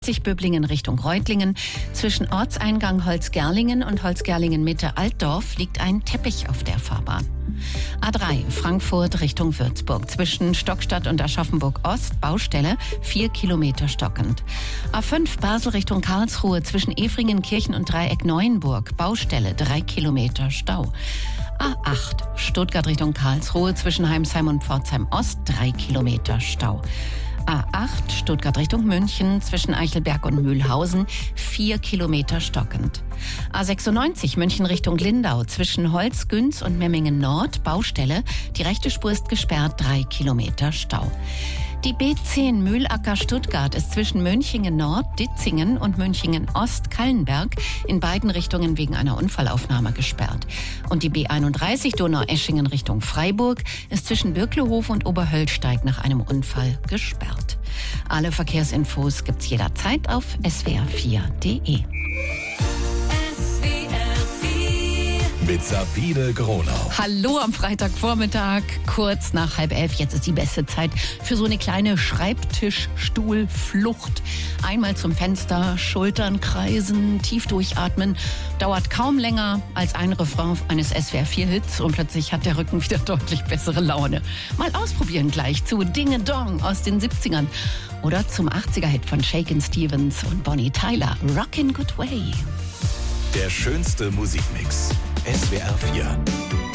Böblingen Richtung Reutlingen. Zwischen Ortseingang Holzgerlingen und Holzgerlingen-Mitte-Altdorf liegt ein Teppich auf der Fahrbahn. A3 Frankfurt Richtung Würzburg. Zwischen Stockstadt und Aschaffenburg-Ost Baustelle, 4 Kilometer stockend. A5 Basel Richtung Karlsruhe. Zwischen Efringen, Kirchen und Dreieck Neuenburg Baustelle, 3 Kilometer Stau. A8 Stuttgart Richtung Karlsruhe. Zwischen Heimsheim und Pforzheim-Ost 3 Kilometer Stau. A8 Stuttgart Richtung München, zwischen Eichelberg und Mühlhausen, 4 Kilometer stockend. A96 München Richtung Lindau, zwischen Holzgünz und Memmingen Nord, Baustelle, die rechte Spur ist gesperrt, 3 Kilometer Stau. Die B10 Mühlacker Stuttgart ist zwischen Münchingen Nord, Ditzingen und Münchingen Ost, Kallenberg in beiden Richtungen wegen einer Unfallaufnahme gesperrt. Und die B31 Donaueschingen Richtung Freiburg ist zwischen Birklehof und Oberhöllsteig nach einem Unfall gesperrt. Alle Verkehrsinfos gibt's jederzeit auf swr4.de. Mit Sabine Gronau. Hallo am Freitagvormittag, kurz nach 10:30. Jetzt ist die beste Zeit für so eine kleine Schreibtischstuhlflucht. Einmal zum Fenster, Schultern kreisen, tief durchatmen. Dauert kaum länger als ein Refrain eines SWR4-Hits und plötzlich hat der Rücken wieder deutlich bessere Laune. Mal ausprobieren gleich zu Ding a Dong aus den 70ern oder zum 80er-Hit von Shakin' Stevens und Bonnie Tyler, Rockin' Good Way. Der schönste Musikmix. SWR4.